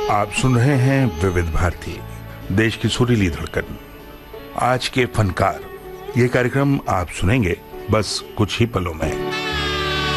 आप सुन रहे हैं विविध भारती, देश की सुरीली धड़कन। आज के फनकार, ये कार्यक्रम आप सुनेंगे बस कुछ ही पलों में।